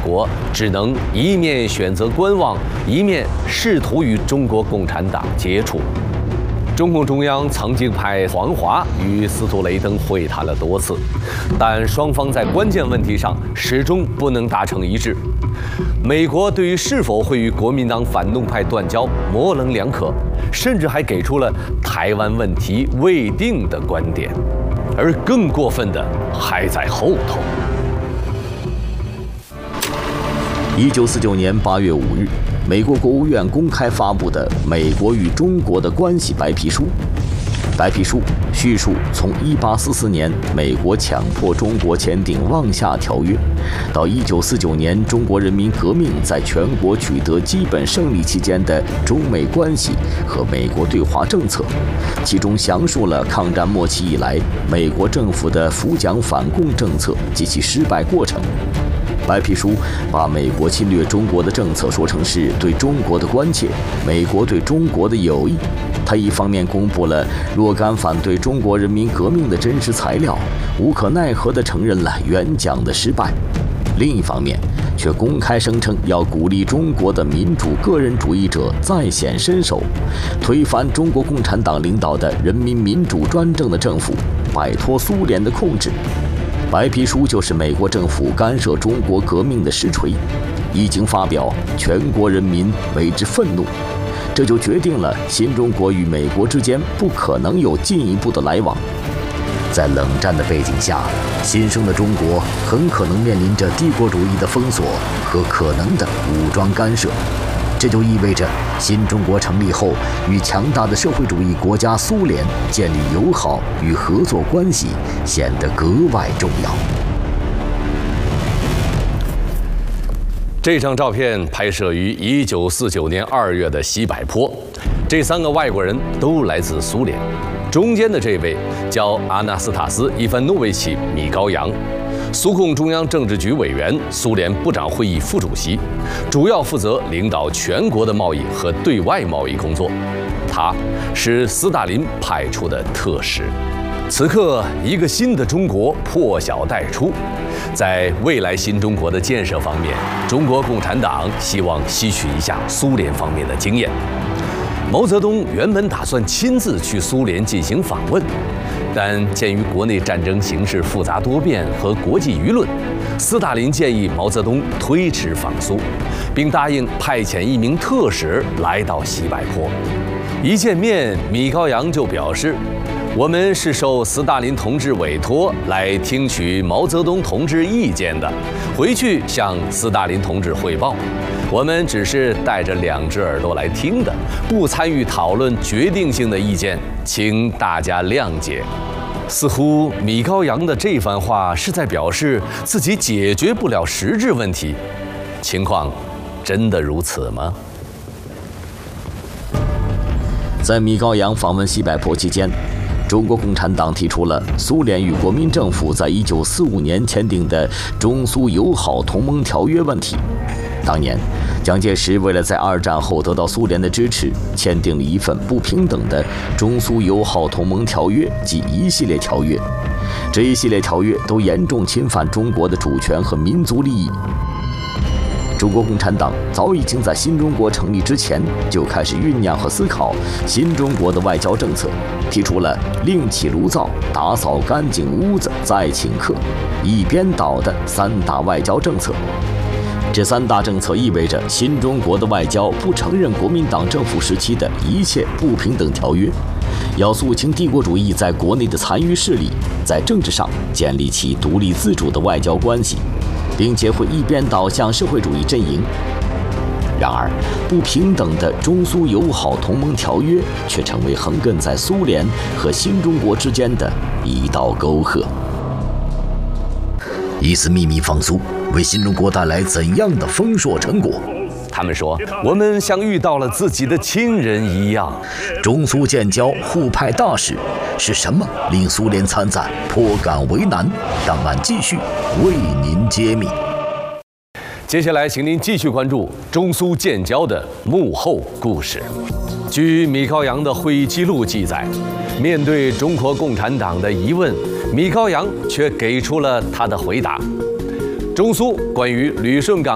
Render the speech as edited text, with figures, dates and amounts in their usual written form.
国只能一面选择观望，一面试图与中国共产党接触。中共中央曾经派黄华与司徒雷登会谈了多次，但双方在关键问题上始终不能达成一致。美国对于是否会与国民党反动派断交模棱两可，甚至还给出了台湾问题未定的观点，而更过分的还在后头。 1949年8月5日，美国国务院公开发布的《美国与中国的关系白皮书》。白皮书叙述从1844年美国强迫中国签订《望厦条约》，到1949年中国人民革命在全国取得基本胜利期间的中美关系和美国对华政策，其中详述了抗战末期以来美国政府的扶蒋反共政策及其失败过程。白皮书把美国侵略中国的政策说成是对中国的关切，美国对中国的友谊。他一方面公布了若干反对中国人民革命的真实材料，无可奈何地承认了援蒋的失败；另一方面，却公开声称要鼓励中国的民主个人主义者再显身手，推翻中国共产党领导的人民民主专政的政府，摆脱苏联的控制。白皮书就是美国政府干涉中国革命的实锤，一经发表，全国人民为之愤怒，这就决定了新中国与美国之间不可能有进一步的来往。在冷战的背景下，新生的中国很可能面临着帝国主义的封锁和可能的武装干涉，这就意味着新中国成立后与强大的社会主义国家苏联建立友好与合作关系显得格外重要。 这张照片拍摄于1949年2月的西柏坡，这3个外国人都来自苏联。中间的这位叫阿纳斯塔斯·伊凡诺维奇·米高扬，苏共中央政治局委员、苏联部长会议副主席，主要负责领导全国的贸易和对外贸易工作。他是斯大林派出的特使。此刻，一个新的中国破晓待出。在未来新中国的建设方面，中国共产党希望吸取一下苏联方面的经验。毛泽东原本打算亲自去苏联进行访问，但鉴于国内战争形势复杂多变和国际舆论，斯大林建议毛泽东推迟访苏，并答应派遣一名特使来到西柏坡。一见面，米高扬就表示，我们是受斯大林同志委托来听取毛泽东同志意见的，回去向斯大林同志汇报。我们只是带着2只耳朵来听的，不参与讨论决定性的意见，请大家谅解。似乎米高扬的这番话是在表示自己解决不了实质问题，情况真的如此吗？ 在米高扬访问西柏坡期间，中国共产党提出了苏联与国民政府在1945年签订的中苏友好同盟条约问题。当年，蒋介石为了在2战后得到苏联的支持，签订了一份不平等的中苏友好同盟条约及一系列条约。这一系列条约都严重侵犯中国的主权和民族利益。中国共产党早已经在新中国成立之前就开始酝酿和思考新中国的外交政策，提出了另起炉灶、打扫干净屋子再请客、一边倒的3大外交政策。这3大政策意味着新中国的外交不承认国民党政府时期的一切不平等条约，要肃清帝国主义在国内的残余势力，在政治上建立起独立自主的外交关系，并且会一边倒向社会主义阵营。然而，不平等的中苏友好同盟条约却成为横亘在苏联和新中国之间的一道沟壑。一次秘密放苏，为新中国带来怎样的丰硕成果？ 他们说，我们像遇到了自己的亲人一样。 中苏建交互派大使是什么令苏联参赞颇感为难？档案继续为您揭秘。 接下来，请您继续关注中苏建交的幕后故事。据米高扬的会议记录记载，面对中国共产党的疑问，米高扬却给出了他的回答：中苏关于旅顺港